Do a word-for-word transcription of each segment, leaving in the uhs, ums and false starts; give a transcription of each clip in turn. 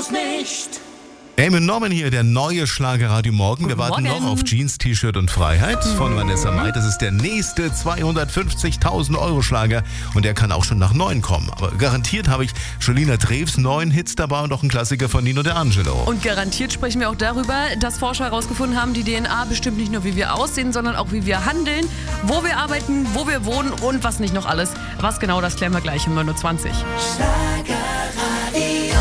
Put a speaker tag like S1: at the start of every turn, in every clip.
S1: uns nicht.
S2: Eamon Norman hier, der neue Schlagerradio Morgen. Wir
S3: Guten
S2: warten
S3: Morgen.
S2: noch auf Jeans, T-Shirt und Freiheit von Vanessa Mai. Das ist der nächste zweihundertfünfzigtausend Euro Schlager und der kann auch schon nach neun kommen. Aber garantiert habe ich Jolina Drews neuen Hits dabei und auch einen Klassiker von Nino D'Angelo.
S3: Und garantiert sprechen wir auch darüber, dass Forscher herausgefunden haben, die D N A bestimmt nicht nur, wie wir aussehen, sondern auch, wie wir handeln, wo wir arbeiten, wo wir wohnen und was nicht noch alles. Was genau, das klären wir gleich um neun Uhr zwanzig.
S1: Schlagerradio.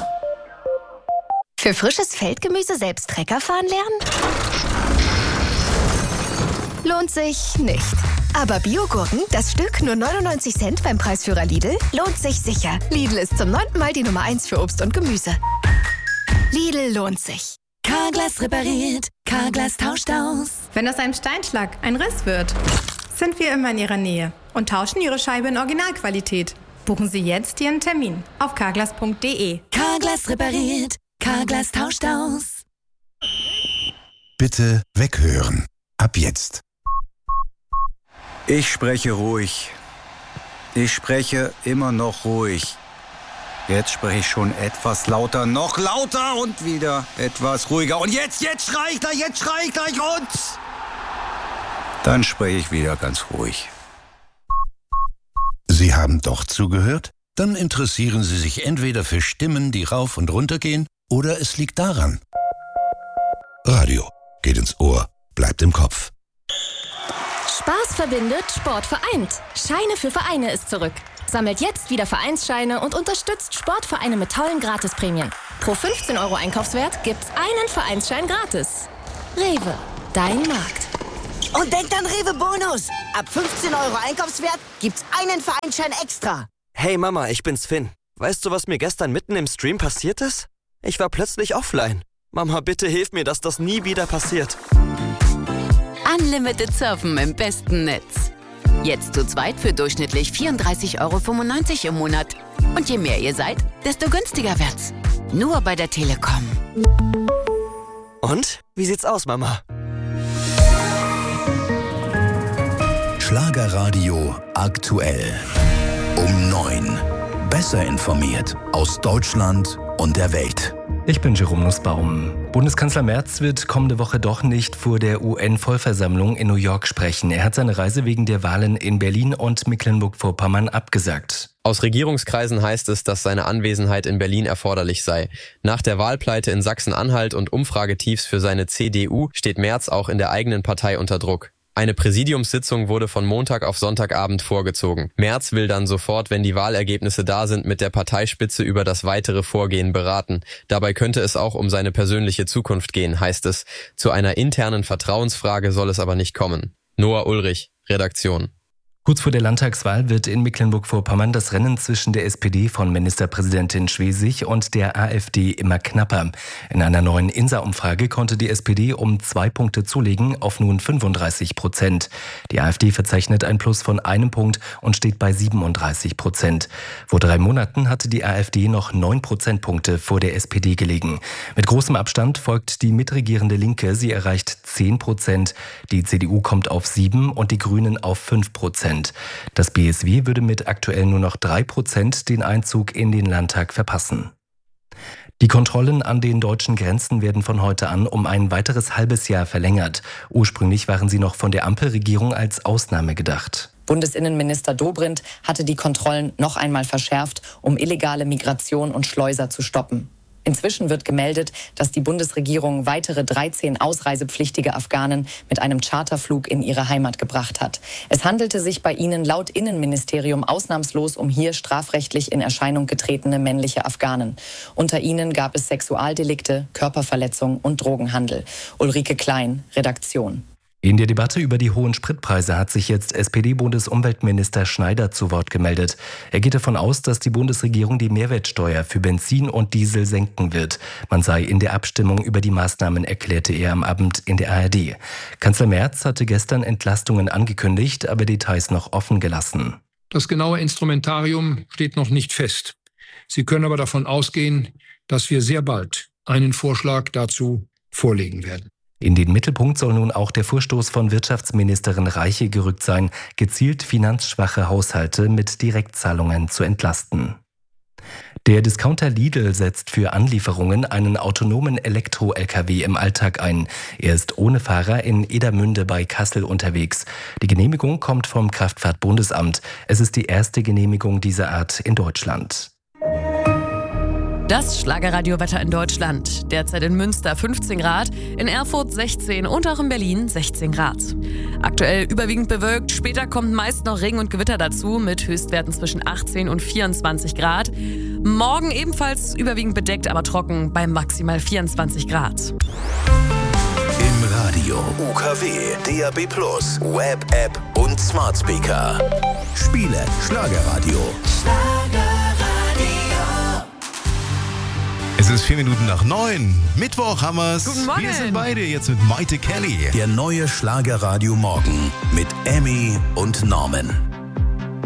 S4: Für frisches Feldgemüse selbst Trecker fahren lernen? Lohnt sich nicht. Aber Biogurken, das Stück nur neunundneunzig Cent beim Preisführer Lidl, lohnt sich sicher. Lidl ist zum neunten Mal die Nummer eins für Obst und Gemüse. Lidl lohnt sich.
S1: Carglass repariert, Carglass tauscht aus.
S5: Wenn aus einem Steinschlag ein Riss wird, sind wir immer in Ihrer Nähe und tauschen Ihre Scheibe in Originalqualität. Buchen Sie jetzt Ihren Termin auf carglass punkt de.
S1: Carglass repariert, Carglass tauscht aus.
S6: Bitte weghören. Ab jetzt.
S7: Ich spreche ruhig. Ich spreche immer noch ruhig. Jetzt spreche ich schon etwas lauter, noch lauter und wieder etwas ruhiger. Und jetzt, jetzt schrei ich gleich, jetzt schrei ich gleich und... Dann spreche ich wieder ganz ruhig.
S6: Sie haben doch zugehört? Dann interessieren Sie sich entweder für Stimmen, die rauf und runter gehen, oder es liegt daran. Radio geht ins Ohr, bleibt im Kopf.
S4: Spaß verbindet, Sport vereint. Scheine für Vereine ist zurück. Sammelt jetzt wieder Vereinsscheine und unterstützt Sportvereine mit tollen Gratisprämien. Pro fünfzehn Euro Einkaufswert gibt's einen Vereinsschein gratis. Rewe, dein Markt.
S8: Und denkt an Rewe Bonus. Ab fünfzehn Euro Einkaufswert gibt's einen Vereinsschein extra.
S9: Hey Mama, ich bin's Finn. Weißt du, was mir gestern mitten im Stream passiert ist? Ich war plötzlich offline. Mama, bitte hilf mir, dass das nie wieder passiert.
S10: Unlimited Surfen im besten Netz. Jetzt zu zweit für durchschnittlich vierunddreißig Euro fünfundneunzig im Monat. Und je mehr ihr seid, desto günstiger wird's. Nur bei der Telekom.
S9: Und? Wie sieht's aus, Mama?
S6: Schlagerradio aktuell. Um neun. Besser informiert aus Deutschland und der Welt.
S11: Ich bin Jerome Nussbaum. Bundeskanzler Merz wird kommende Woche doch nicht vor der U N-Vollversammlung in New York sprechen. Er hat seine Reise wegen der Wahlen in Berlin und Mecklenburg-Vorpommern abgesagt.
S12: Aus Regierungskreisen heißt es, dass seine Anwesenheit in Berlin erforderlich sei. Nach der Wahlpleite in Sachsen-Anhalt und Umfragetiefs für seine C D U steht Merz auch in der eigenen Partei unter Druck. Eine Präsidiumssitzung wurde von Montag auf Sonntagabend vorgezogen. Merz will dann sofort, wenn die Wahlergebnisse da sind, mit der Parteispitze über das weitere Vorgehen beraten. Dabei könnte es auch um seine persönliche Zukunft gehen, heißt es. Zu einer internen Vertrauensfrage soll es aber nicht kommen. Noah Ulrich, Redaktion.
S11: Kurz vor der Landtagswahl wird in Mecklenburg-Vorpommern das Rennen zwischen der S P D von Ministerpräsidentin Schwesig und der AfD immer knapper. In einer neuen I N S A-Umfrage konnte die S P D um zwei Punkte zulegen auf nun fünfunddreißig Prozent. Die AfD verzeichnet ein Plus von einem Punkt und steht bei siebenunddreißig Prozent. Vor drei Monaten hatte die AfD noch neun Prozentpunkte vor der S P D gelegen. Mit großem Abstand folgt die mitregierende Linke. Sie erreicht zehn Prozent. Die C D U kommt auf sieben und die Grünen auf fünf Prozent. Das B S W würde mit aktuell nur noch drei Prozent den Einzug in den Landtag verpassen. Die Kontrollen an den deutschen Grenzen werden von heute an um ein weiteres halbes Jahr verlängert. Ursprünglich waren sie noch von der Ampelregierung als Ausnahme gedacht.
S13: Bundesinnenminister Dobrindt hatte die Kontrollen noch einmal verschärft, um illegale Migration und Schleuser zu stoppen. Inzwischen wird gemeldet, dass die Bundesregierung weitere dreizehn ausreisepflichtige Afghanen mit einem Charterflug in ihre Heimat gebracht hat. Es handelte sich bei ihnen laut Innenministerium ausnahmslos um hier strafrechtlich in Erscheinung getretene männliche Afghanen. Unter ihnen gab es Sexualdelikte, Körperverletzung und Drogenhandel. Ulrike Klein, Redaktion.
S11: In der Debatte über die hohen Spritpreise hat sich jetzt S P D-Bundesumweltminister Schneider zu Wort gemeldet. Er geht davon aus, dass die Bundesregierung die Mehrwertsteuer für Benzin und Diesel senken wird. Man sei in der Abstimmung über die Maßnahmen, erklärte er am Abend in der A R D. Kanzler Merz hatte gestern Entlastungen angekündigt, aber Details noch offen gelassen.
S14: Das genaue Instrumentarium steht noch nicht fest. Sie können aber davon ausgehen, dass wir sehr bald einen Vorschlag dazu vorlegen werden.
S11: In den Mittelpunkt soll nun auch der Vorstoß von Wirtschaftsministerin Reiche gerückt sein, gezielt finanzschwache Haushalte mit Direktzahlungen zu entlasten. Der Discounter Lidl setzt für Anlieferungen einen autonomen Elektro-L K W im Alltag ein. Er ist ohne Fahrer in Edermünde bei Kassel unterwegs. Die Genehmigung kommt vom Kraftfahrtbundesamt. Es ist die erste Genehmigung dieser Art in Deutschland.
S3: Das Schlagerradiowetter in Deutschland. Derzeit in Münster fünfzehn Grad, in Erfurt sechzehn und auch in Berlin sechzehn Grad. Aktuell überwiegend bewölkt, später kommt meist noch Regen und Gewitter dazu mit Höchstwerten zwischen achtzehn und vierundzwanzig Grad. Morgen ebenfalls überwiegend bedeckt, aber trocken bei maximal vierundzwanzig Grad.
S6: Im Radio U K W, D A B plus, Web, App und Smart Speaker. Spiele Schlagerradio.
S2: Es ist vier Minuten nach neun. Mittwoch haben wir's.
S3: Guten Morgen.
S2: Wir sind beide jetzt mit Maite Kelly.
S6: Der neue Schlagerradio Morgen mit Emmy und Norman.